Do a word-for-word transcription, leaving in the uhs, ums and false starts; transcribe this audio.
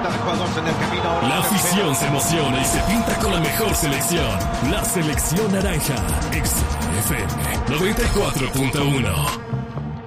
falta de jugadores en el camino. Ahora La afición se emociona y se pinta con la mejor selección. La selección naranja. X F M noventa y cuatro punto uno.